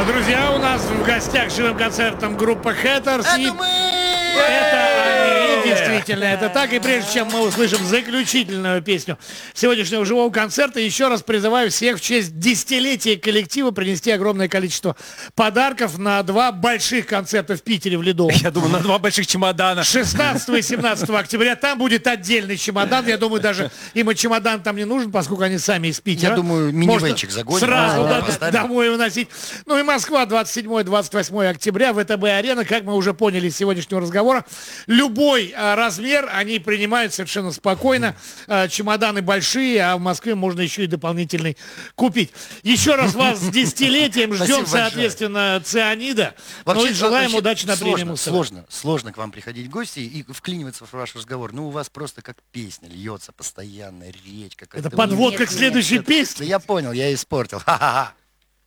Друзья, у нас в гостях живым концертом группа Hatters. Это мы! Это они, действительно, это так. И прежде чем мы услышим заключительную песню сегодняшнего живого концерта, еще раз призываю всех в честь десятилетия коллектива принести огромное количество подарков на 2 больших концерта в Питере в Ледовом. Я думаю, на 2 больших чемодана. 16 и 17 октября там будет отдельный чемодан. Я думаю, даже им и чемодан там не нужен, поскольку они сами из Питера. Я думаю, минивенчик загоним. Сразу домой уносить. Ну и Москва, 27-28 октября, ВТБ-арена. Как мы уже поняли из сегодняшнего разговора, любой размер они принимают совершенно спокойно. Чемоданы большие, а в Москве можно еще и дополнительный купить. Еще раз вас с десятилетием ждем, соответственно, цианида. Ну и желаем удачи на премии. Сложно к вам приходить в гости и вклиниваться в ваш разговор. Ну, у вас просто как песня льется постоянно, речь какая-то. Это подводка к следующей песне. Я понял, я испортил. Ха-ха-ха.